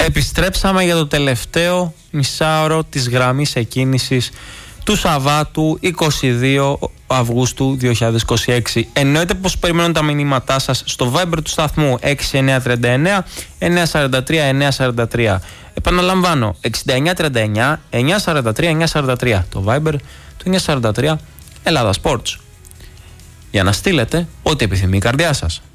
Επιστρέψαμε για το τελευταίο μισάωρο της γραμμής εκκίνησης του Σαββάτου 22 Αυγούστου 2026. Εννοείται πως περιμένουν τα μηνύματά σας στο Viber του σταθμού 6939 943 943. Επαναλαμβάνω, 6939 943 943. Το Viber του 943 Ελλάδα Sports. Για να στείλετε ό,τι επιθυμεί η καρδιά σας.